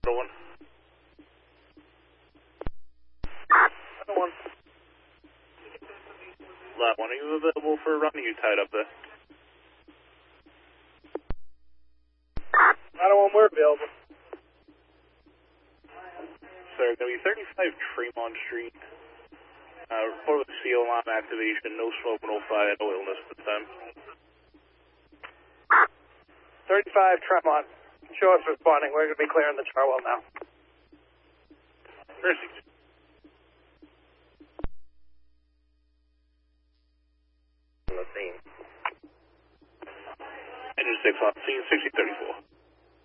One. One. Lab 1, are you available for a run? Are you tied up there? We're available. Sir, going to be 35 Tremont Street. Report with CO alarm activation, no smoke, no fire, no illness this time. 35 Tremont. Show us responding. We're going to be clearing the Charwell now. Mercy. On the scene. Engine 6 on scene, 6034.